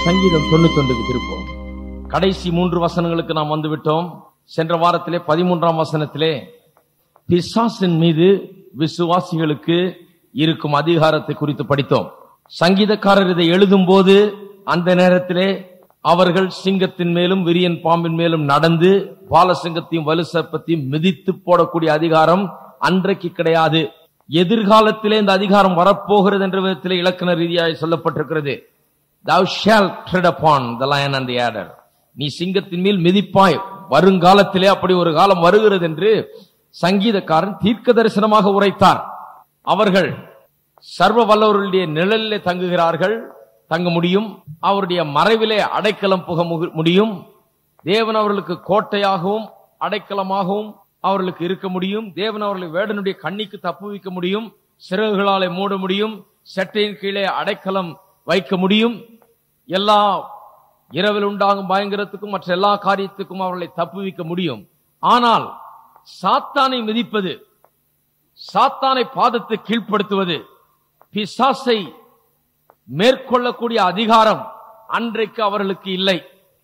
சங்கீதம் 91 திருப்போம். கடைசி 3 வசனங்களுக்கு நாம் வந்துவிட்டோம். சென்ற வாரத்திலே 13ஆம் வசனத்திலே பிசாசின் மீது விசுவாசிகளுக்கு இருக்கும் அதிகாரத்தை குறித்து படித்தோம். சங்கீதக்காரர் இதை எழுதும் போது அந்த நேரத்திலே அவர்கள் சிங்கத்தின் மேலும் விரியன் பாம்பின் மேலும் நடந்து பாலசிங்கத்தையும் வலுசர்ப்பத்தையும் மிதித்து போடக்கூடிய அதிகாரம் அன்றைக்கு கிடையாது. எதிர்காலத்திலே இந்த அதிகாரம் வரப்போகிறது என்ற விதத்திலே இலக்கண ரீதியாக சொல்லப்பட்டிருக்கிறது. Thou shalt tread upon the lion and the adder. நீ சிங்கத்தின் மேல் மிதிப்பாய். வருங்காலத்திலே அப்படி ஒரு காலம் வருகிறது என்று சங்கீதக்காரன் தீர்க்க தரிசனமாக உரைத்தார். அவர்கள் சர்வ வல்லவருடைய நிழலிலே தங்குகிறார்கள், தங்க முடியும். அவருடைய மறைவிலே அடைக்கலம் புக முடியும். தேவன் அவர்களுக்கு கோட்டையாகவும் அடைக்கலமாகவும் அவர்களுக்கு இருக்க முடியும். தேவன் அவர்களை வேடனுடைய கண்ணிக்கு தப்புவிக்க முடியும். சிறகுகளாலே மூட முடியும். செட்டையின் கீழே அடைக்கலம் வைக்க முடியும். எல்லா இரவில் உண்டாகும் பயங்கரத்துக்கும் மற்ற எல்லா காரியத்துக்கும் அவர்களை தப்புவிக்க முடியும். ஆனால் சாத்தானை மிதிப்பது, சாத்தானை பாதத்தை கீழ்ப்படுத்துவது, பிசாசை மேற்கொள்ளக்கூடிய அதிகாரம் அன்றைக்கு அவர்களுக்கு இல்லை.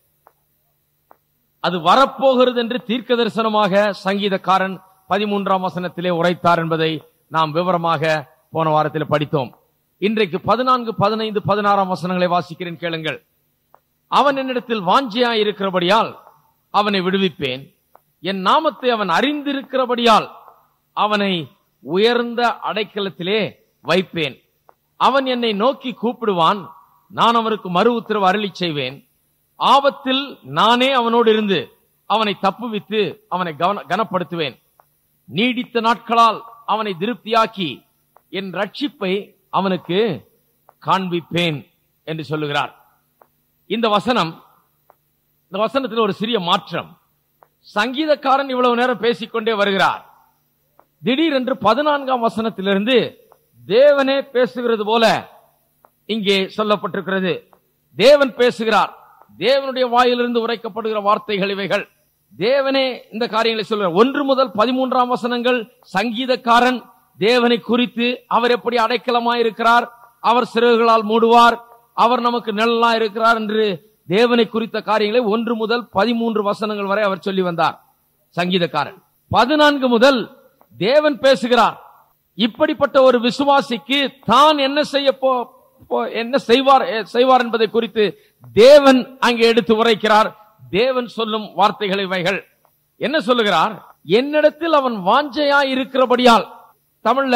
அது வரப்போகிறது என்று தீர்க்க தரிசனமாக சங்கீதக்காரன் 13ஆம் வசனத்திலே உரைத்தார் என்பதை நாம் விவரமாக போன வாரத்தில் படித்தோம். இன்றைக்கு 14, 15, 16ஆம் வசனங்களை வாசிக்கிறேன், கேளுங்கள். அவன் என்னிடத்தில் வாஞ்சையாய் இருக்கிறபடியால் அவனை விடுவிப்பேன். என் நாமத்தை அவன் அறிந்திருக்கிறபடியால் அவனை உயர்ந்த அடைக்கலத்திலே வைப்பேன். அவன் என்னை நோக்கி கூப்பிடுவான், நான் அவனுக்கு மறு உத்தரவு அருளி செய்வேன். ஆபத்தில் நானே அவனோடு இருந்து அவனை தப்புவித்து அவனை கனப்படுத்துவேன். நீடித்த நாட்களால் அவனை திருப்தியாக்கி என் ரட்சிப்பை அவனுக்கு காண்பிப்பேன் என்று சொல்லுகிறார். இந்த வசனத்தில் ஒரு சிறிய மாற்றம். சங்கீதக்காரன் இவ்வளவு நேரம் பேசிக்கொண்டே வருகிறார். திடீரென்று 14ஆம் வசனத்திலிருந்து தேவனே பேசுகிறது போல இங்கே சொல்லப்பட்டிருக்கிறது. தேவன் பேசுகிறார். தேவனுடைய வாயிலிருந்து உரைக்கப்படுகிற வார்த்தைகள் இவைகள். தேவனே இந்த காரியங்களை சொல்கிறார். 1 முதல் 13ஆம் வசனங்கள் சங்கீதக்காரன் தேவனை குறித்து, அவர் எப்படி அடைக்கலமாயிருக்கிறார், அவர் சிறகுகளால் மூடுவார், அவர் நமக்கு நிழலா இருக்கிறார் என்று தேவனை குறித்த காரியங்களை 1 முதல் 13 வசனங்கள் வரை அவர் சொல்லி வந்தார் சங்கீதக்காரன். 14 முதல் தேவன் பேசுகிறார். இப்படிப்பட்ட ஒரு விசுவாசிக்கு தான் என்ன செய்வார் என்பதை குறித்து தேவன் அங்கே எடுத்து உரைக்கிறார். தேவன் சொல்லும் வார்த்தைகள் இவைகள். என்ன சொல்லுகிறார்? என்னிடத்தில் அவன் வாஞ்சையாய் இருக்கிறபடியால். தமிழ்ல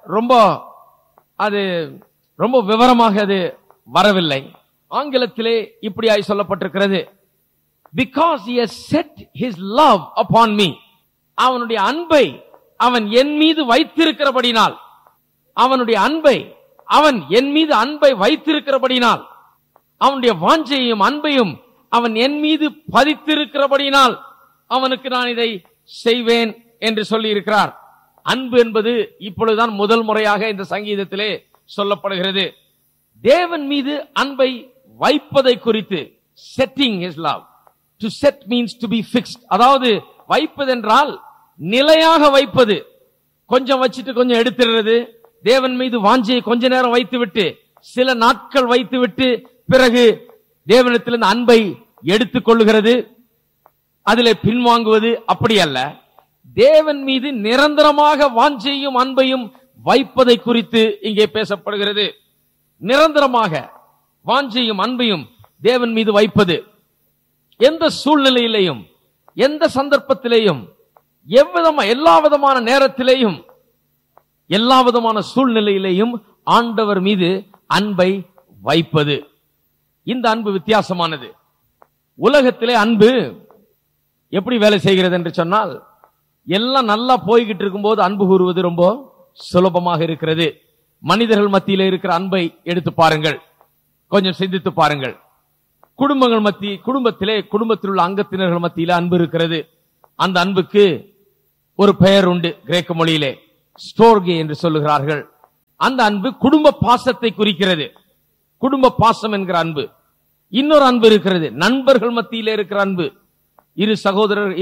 ரொம்ப விவரமாக அது வரவில்லை. ஆங்கிலத்திலே இப்படியாய் சொல்லப்பட்டிருக்கிறது. Because he has set his love upon me. அவனுடைய அன்பை அவன் என் மீது வைத்திருக்கிறபடினால், அவனுடைய அன்பை அவன் என் மீது அன்பை வைத்திருக்கிறபடினால், அவனுடைய வாஞ்சையும் அன்பையும் அவன் என் மீது பதித்திருக்கிறபடினால் அவனுக்கு நான் இதை செய்வேன் என்று சொல்லி இருக்கிறார். அன்பு என்பது இப்பொழுதுதான் முதல் முறையாக இந்த சங்கீதத்திலே சொல்லப்படுகிறது. தேவன் மீது அன்பை வைப்பதை குறித்து, setting his love. To set means to be fixed. அதாவது வைப்பது என்றால் நிலையாக வைப்பது. கொஞ்சம் வச்சிட்டு கொஞ்சம் எடுத்துறது. தேவன் மீது வாஞ்சையை கொஞ்ச நேரம் வைத்துவிட்டு சில நாட்கள் வைத்துவிட்டு பிறகு தேவனிடத்திலிருந்து அன்பை எடுத்துக் கொள்ளுகிறது, அதிலே பின்வாங்குவது அப்படி அல்ல. தேவன் மீது நிரந்தரமாக வாஞ்சையும் அன்பையும் வைப்பதை குறித்து இங்கே பேசப்படுகிறது. நிரந்தரமாக வாஞ்சையும் அன்பையும் தேவன் மீது வைப்பது. எந்த சூழ்நிலையிலேயும், எந்த சந்தர்ப்பத்திலேயும், எல்லா விதமான நேரத்திலேயும், எல்லா விதமான சூழ்நிலையிலேயும் ஆண்டவர் மீது அன்பை வைப்பது. இந்த அன்பு வித்தியாசமானது. உலகத்திலே அன்பு எப்படி வேலை செய்கிறது என்று சொன்னால், எல்லாம் நல்லா போய்கிட்டு இருக்கும்போது அன்பு கூறுவது ரொம்ப சுலபமாக இருக்கிறது. மனிதர்கள் மத்தியிலே இருக்கிற அன்பை எடுத்து பாருங்கள், கொஞ்சம் சிந்தித்து பாருங்கள். குடும்பத்தில் உள்ள அங்கத்தினர்கள் மத்தியிலே அன்பு இருக்கிறது. அந்த அன்புக்கு ஒரு பெயர் உண்டு, கிரேக்க மொழியிலே ஸ்டோர்கே என்று சொல்லுகிறார்கள். அந்த அன்பு குடும்ப பாசத்தை குறிக்கிறது. குடும்ப பாசம் என்கிற அன்பு. இன்னொரு அன்பு இருக்கிறது, நண்பர்கள் மத்தியிலே இருக்கிற அன்பு. இரு சகோதரர்